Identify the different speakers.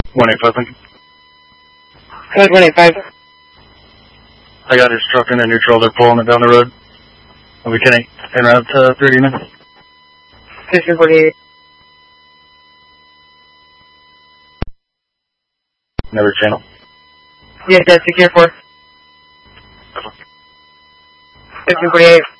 Speaker 1: 185.
Speaker 2: Code 185.
Speaker 1: I got his truck in a neutral. They're pulling it down the road. We can en route to 30 minutes.
Speaker 2: 1548.
Speaker 1: Another channel.
Speaker 2: Yeah, that's secure 4. 1548.